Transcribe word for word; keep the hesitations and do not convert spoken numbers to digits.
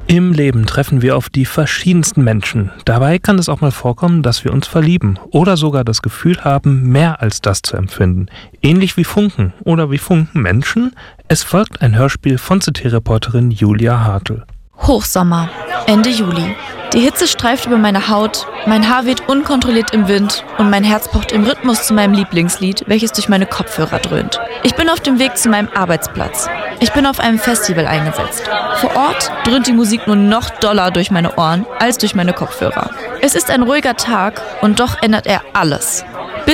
Im Leben treffen wir auf die verschiedensten Menschen. Dabei kann es auch mal vorkommen, dass wir uns verlieben oder sogar das Gefühl haben, mehr als das zu empfinden. Ähnlich wie Funken oder wie Funken Menschen. Es folgt ein Hörspiel von C T-Reporterin Julia Hartl. Hochsommer, Ende Juli. Die Hitze streift über meine Haut, mein Haar weht unkontrolliert im Wind und mein Herz pocht im Rhythmus zu meinem Lieblingslied, welches durch meine Kopfhörer dröhnt. Ich bin auf dem Weg zu meinem Arbeitsplatz. Ich bin auf einem Festival eingesetzt. Vor Ort dröhnt die Musik nur noch doller durch meine Ohren als durch meine Kopfhörer. Es ist ein ruhiger Tag und doch ändert er alles.